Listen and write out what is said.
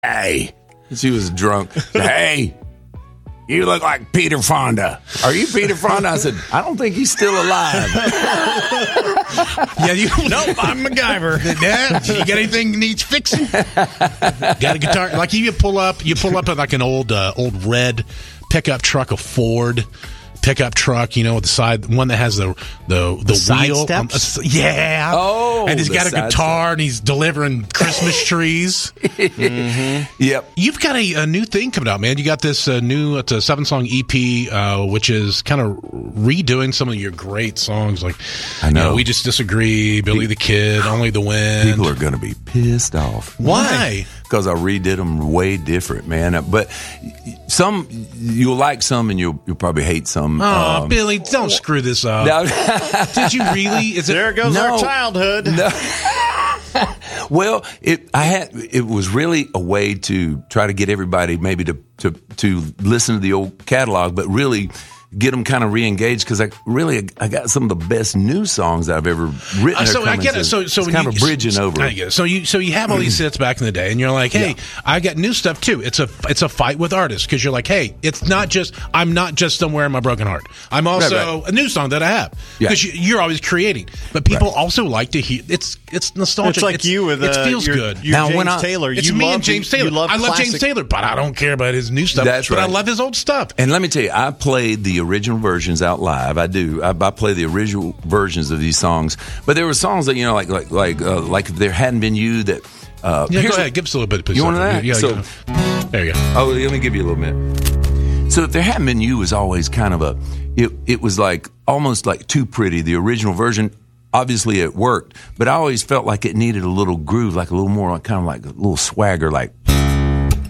Hey. She was drunk. Hey, you look like Peter Fonda. Are you Peter Fonda? I said, I don't think he's still alive. Nope, I'm MacGyver. Dad, you got anything that needs fixing? Got a guitar? Like you pull up at like an old red pickup truck, a Ford pickup truck, with the side one that has the side wheel steps? Yeah. Oh, and he's got a guitar and he's delivering Christmas trees. Mm-hmm. Yep. You've got a new thing coming out, man. You got this new, it's a 7-song EP, which is kind of redoing some of your great songs. Like, I know. We Just Disagree, Billy the Kid, Only the Wind. People are going to be pissed off. Why? Because I redid them way different, man. But some, you'll like some and you'll probably hate some. Oh, Billy, don't screw this up. No. Did you really? There goes our childhood. No. Well, it was really a way to try to get everybody maybe to listen to the old catalog, but really get them kind of re-engaged because I got some of the best new songs that I've ever written. So I get it. So it's kind of bridging over. I get it. So you have all these hits back in the day, and you're like, hey, I got new stuff too. It's a fight with artists because you're like, hey, I'm not just somewhere in my broken heart. I'm also a new song that I have because you're always creating. But people also like to hear. It's nostalgic. It's like you with it feels good. Now James Taylor. It's me and James Taylor. I love James Taylor, but I don't care about his new stuff. That's right. But I love his old stuff. And let me tell you, I played the original versions out live. I do. I play the original versions of these songs. But there were songs that like if there hadn't been you that. Go ahead. Give us a little bit. You want that? Yeah, there you go. Oh, let me give you a little bit. So if there hadn't been you was always kind of it was like almost like Too Pretty. The original version. Obviously, it worked, but I always felt like it needed a little groove, like a little more, kind of like a little swagger, like